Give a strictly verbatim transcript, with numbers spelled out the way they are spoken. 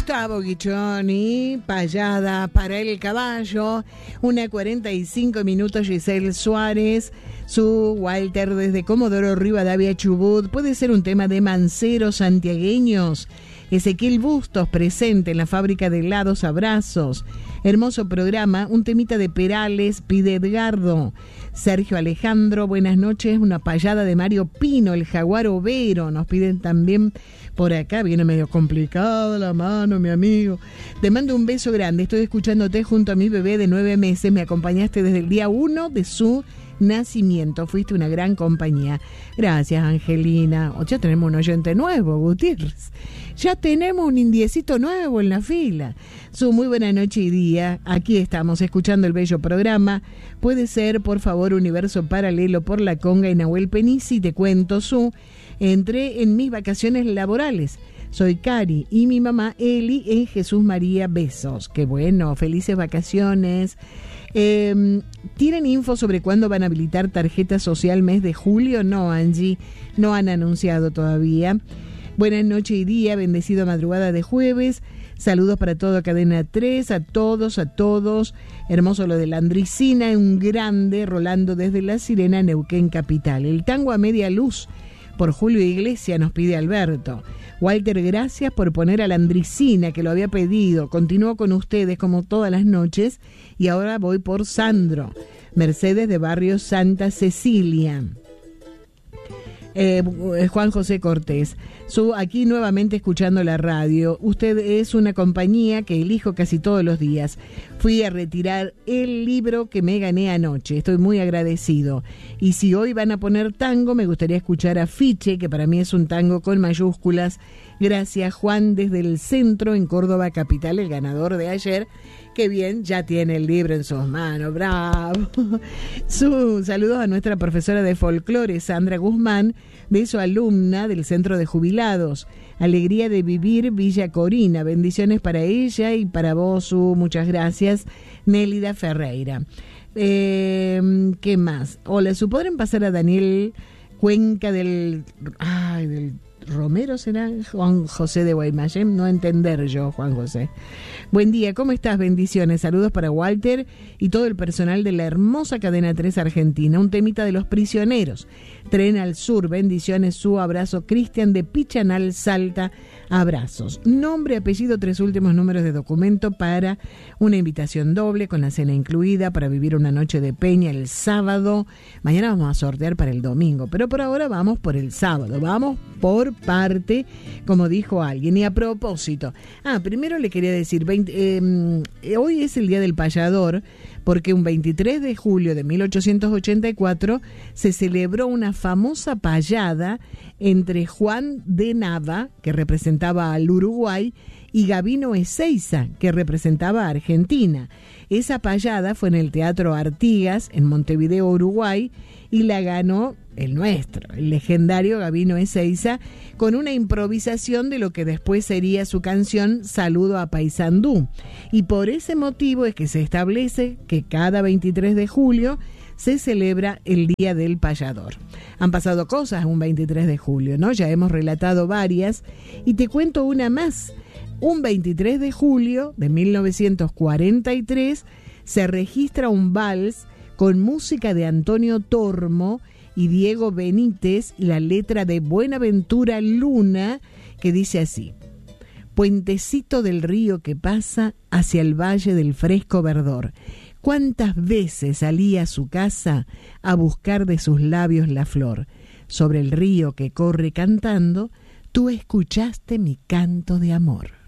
Gustavo Guiccioni, payada para el caballo, una cuarenta y cinco minutos, Giselle Suárez, su Walter desde Comodoro Rivadavia, Chubut, puede ser un tema de manceros santiagueños. Ezequiel Bustos, presente en la fábrica de helados Abrazos. Hermoso programa, un temita de Perales, pide Edgardo. Sergio Alejandro, buenas noches, una payada de Mario Pino, el jaguar overo, nos piden también por acá, viene medio complicada la mano, mi amigo. Te mando un beso grande, estoy escuchándote junto a mi bebé de nueve meses, me acompañaste desde el día uno de su nacimiento, fuiste una gran compañía. Gracias, Angelina. O ya tenemos un oyente nuevo, Gutiérrez. Ya tenemos un indiecito nuevo en la fila. Su muy buena noche y día. Aquí estamos escuchando el bello programa. Puede ser, por favor, Universo Paralelo por La Conga y Nahuel Penisi. Te cuento, Su. Entré en mis vacaciones laborales. Soy Cari y mi mamá Eli en Jesús María. Besos. Qué bueno, felices vacaciones. Eh, ¿Tienen info sobre cuándo van a habilitar tarjeta social mes de julio? No, Angie, no han anunciado todavía. Buenas noches y día, bendecido madrugada de jueves. Saludos para todo Cadena tres, a todos, a todos. Hermoso lo de la Andricina, un grande, Rolando desde La Sirena, Neuquén Capital. El tango a media luz, por Julio Iglesias, nos pide Alberto. Walter, gracias por poner a la Andricina, que lo había pedido. Continúo con ustedes como todas las noches. Y ahora voy por Sandro. Mercedes de Barrio Santa Cecilia. Eh, Juan José Cortés, su, aquí nuevamente escuchando la radio. Usted es una compañía que elijo casi todos los días. Fui a retirar el libro que me gané anoche, estoy muy agradecido. Y si hoy van a poner tango, me gustaría escuchar Afiche, que para mí es un tango con mayúsculas. Gracias, Juan, desde el centro en Córdoba capital, el ganador de ayer. Qué bien, ya tiene el libro en sus manos, bravo. Su, saludos a nuestra profesora de folclore, Sandra Guzmán, beso alumna del Centro de Jubilados. Alegría de vivir, Villa Corina. Bendiciones para ella y para vos, Su, muchas gracias, Nélida Ferreira. Eh, ¿Qué más? Hola, Su, ¿podrán pasar a Daniel Cuenca del... Ay, del... Romero será Juan José de Guaymallén, no entender yo, Juan José. Buen día, ¿cómo estás? Bendiciones, saludos para Walter y todo el personal de la hermosa Cadena tres Argentina. Un temita de Los Prisioneros, Tren al Sur, bendiciones, Su, abrazo. Cristian de Pichanal, Salta, abrazos. Nombre, apellido, tres últimos números de documento para una invitación doble con la cena incluida para vivir una noche de peña el sábado. Mañana vamos a sortear para el domingo, pero por ahora vamos por el sábado, vamos por parte, como dijo alguien. Y a propósito, ah, primero le quería decir, veinte, eh, hoy es el Día del Payador, porque un veintitrés de julio de mil ochocientos ochenta y cuatro se celebró una famosa payada entre Juan de Nava, que representaba al Uruguay, y Gabino Ezeiza, que representaba a Argentina. Esa payada fue en el Teatro Artigas, en Montevideo, Uruguay, y la ganó el nuestro, el legendario Gabino Ezeiza, con una improvisación de lo que después sería su canción Saludo a Paysandú. Y por ese motivo es que se establece que cada veintitrés de julio se celebra el Día del Payador. Han pasado cosas un veintitrés de julio, ¿no? Ya hemos relatado varias y te cuento una más. Un veintitrés de julio de mil novecientos cuarenta y tres se registra un vals con música de Antonio Tormo y Diego Benítez, la letra de Buenaventura Luna, que dice así: puentecito del río que pasa hacia el valle del fresco verdor, cuántas veces salía a su casa a buscar de sus labios la flor, sobre el río que corre cantando, tú escuchaste mi canto de amor.